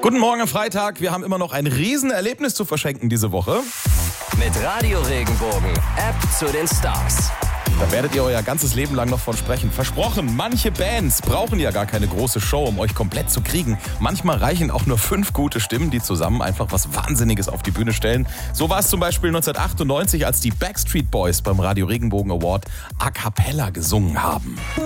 Guten Morgen am Freitag. Wir haben immer noch ein Riesenerlebnis zu verschenken diese Woche. Mit Radio Regenbogen, App zu den Stars. Da werdet ihr euer ganzes Leben lang noch von sprechen. Versprochen, manche Bands brauchen ja gar keine große Show, um euch komplett zu kriegen. Manchmal reichen auch nur 5 gute Stimmen, die zusammen einfach was Wahnsinniges auf die Bühne stellen. So war es zum Beispiel 1998, als die Backstreet Boys beim Radio Regenbogen Award a cappella gesungen haben.